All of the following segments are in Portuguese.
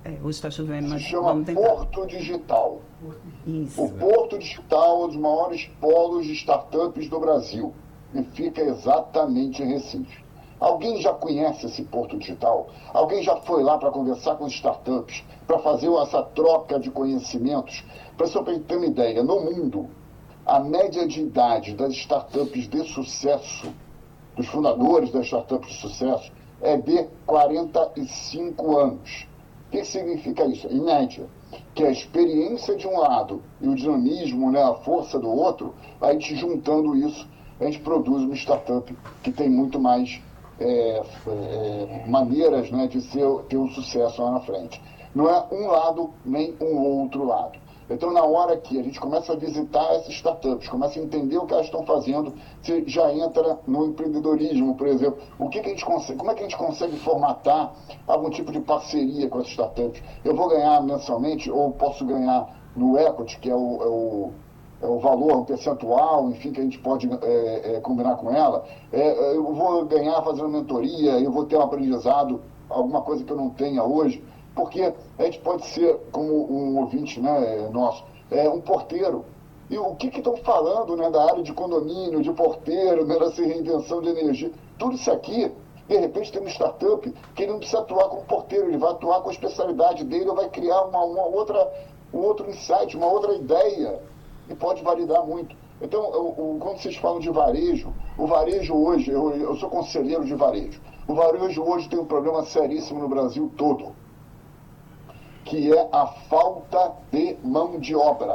Hoje está chovendo, Se mas chama vamos tentar. Porto Digital. Isso. O Porto Digital é um dos maiores polos de startups do Brasil e fica exatamente em Recife. Alguém já conhece esse Porto Digital? Alguém já foi lá para conversar com startups, para fazer essa troca de conhecimentos? Para só ter uma ideia, no mundo, a média de idade das startups de sucesso, dos fundadores das startups de sucesso, é de 45 anos. O que significa isso? Em média, que a experiência de um lado e o dinamismo, né, a força do outro, a gente juntando isso, a gente produz uma startup que tem muito mais maneiras, né, de ter um sucesso lá na frente. Não é um lado nem um outro lado. Então, na hora que a gente começa a visitar essas startups, começa a entender o que elas estão fazendo, você já entra no empreendedorismo, por exemplo. O que a gente consegue, como é que a gente consegue formatar algum tipo de parceria com as startups? Eu vou ganhar mensalmente ou posso ganhar no equity, que é o valor, um percentual, enfim, que a gente pode combinar com ela. Eu vou ganhar fazendo mentoria, eu vou ter um aprendizado, alguma coisa que eu não tenha hoje. Porque a gente pode ser, como um ouvinte, né, nosso, um porteiro. E o que estão falando, né, da área de condomínio, de porteiro, né, dessa reinvenção de energia? Tudo isso aqui, de repente, tem uma startup que ele não precisa atuar como porteiro, ele vai atuar com a especialidade dele, ou vai criar um outro insight, uma outra ideia, e pode validar muito. Então, quando vocês falam de varejo, o varejo hoje, eu sou conselheiro de varejo, o varejo hoje tem um problema seríssimo no Brasil todo, que é a falta de mão de obra.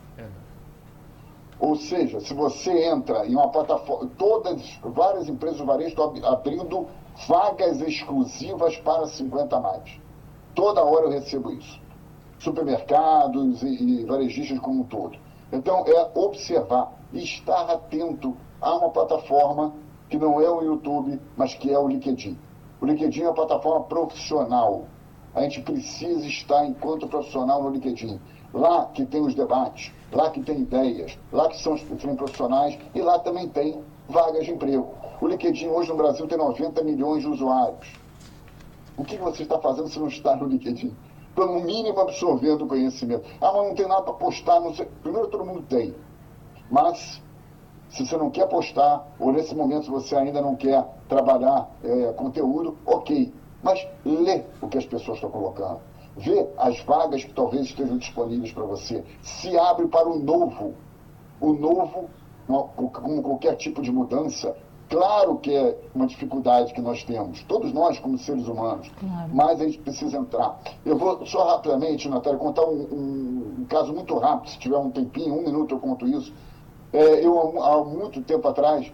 Ou seja, se você entra em uma plataforma, várias empresas do varejo estão abrindo vagas exclusivas para 50 a mais. Toda hora eu recebo isso. Supermercados e varejistas como um todo. Então, é observar e estar atento a uma plataforma que não é o YouTube, mas que é o LinkedIn. O LinkedIn é uma plataforma profissional. A gente precisa estar enquanto profissional no LinkedIn. Lá que tem os debates, lá que tem ideias, lá que são os profissionais e lá também tem vagas de emprego. O LinkedIn hoje no Brasil tem 90 milhões de usuários. O que você está fazendo se não está no LinkedIn? Então, no mínimo, absorvendo o conhecimento. Ah, mas não tem nada para postar. Não sei. Primeiro, todo mundo tem. Mas, se você não quer postar, ou nesse momento você ainda não quer trabalhar conteúdo, ok. Mas lê o que as pessoas estão colocando. Vê as vagas que talvez estejam disponíveis para você. Se abre para o novo. O novo, como qualquer tipo de mudança, claro que é uma dificuldade que nós temos, todos nós como seres humanos, claro. Mas a gente precisa entrar. Eu vou só rapidamente, Natália, contar um caso muito rápido, se tiver um tempinho, 1 minuto eu conto isso. Eu, há muito tempo atrás,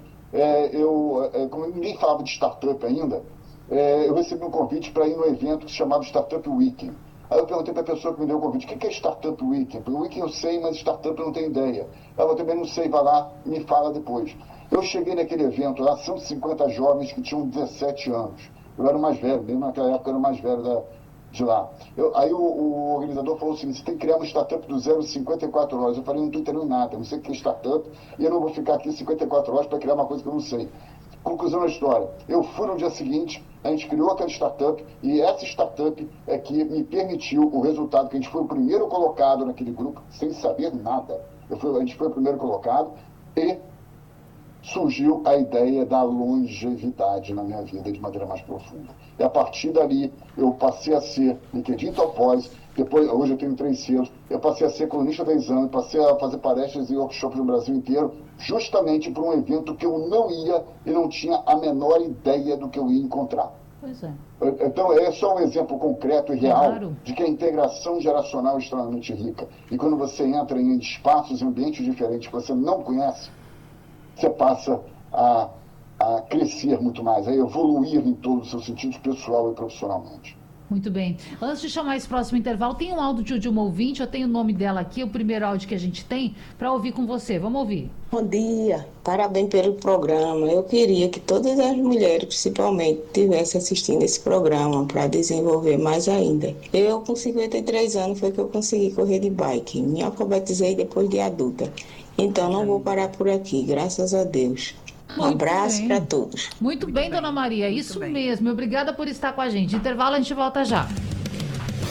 como ninguém falava de startup ainda, eu recebi um convite para ir num evento que se chamava Startup Weekend. Aí eu perguntei para a pessoa que me deu o convite, o que é Startup Weekend? Porque o Weekend eu sei, mas Startup eu não tenho ideia. Eu também não sei, vai lá, me fala depois. Eu cheguei naquele evento lá, 150 jovens que tinham 17 anos. Eu era o mais velho, mesmo naquela época eu era o mais velho de lá. Aí o organizador falou assim, você tem que criar uma startup do zero 54 horas. Eu falei, não estou entendendo nada, não sei o que é startup, e eu não vou ficar aqui 54 horas para criar uma coisa que eu não sei. Conclusão da história, eu fui no dia seguinte, a gente criou aquela startup, e essa startup é que me permitiu o resultado, que a gente foi o primeiro colocado naquele grupo, sem saber nada. A gente foi o primeiro colocado, e surgiu a ideia da longevidade na minha vida de maneira mais profunda. E a partir dali, eu passei a ser LinkedIn Top Voice, depois, hoje eu tenho 3 selos, eu passei a ser colunista da Exame, passei a fazer palestras e workshops no Brasil inteiro, justamente por um evento que eu não ia e não tinha a menor ideia do que eu ia encontrar. Pois é. Então, é só um exemplo concreto e real, claro, de que a integração geracional é extremamente rica. E quando você entra em espaços, em ambientes diferentes que você não conhece, você passa a crescer muito mais, a evoluir em todos os seus sentidos, pessoal e profissionalmente. Muito bem. Antes de chamar esse próximo intervalo, tem um áudio de uma ouvinte, eu tenho o nome dela aqui, o primeiro áudio que a gente tem, para ouvir com você. Vamos ouvir. Bom dia, parabéns pelo programa. Eu queria que todas as mulheres, principalmente, estivessem assistindo esse programa para desenvolver mais ainda. Eu, com 53 anos, foi que eu consegui correr de bike. Me alfabetizei depois de adulta. Então, não vou parar por aqui, graças a Deus. Um abraço para todos. Muito bem, dona Maria, isso mesmo. Obrigada por estar com a gente. Intervalo, a gente volta já.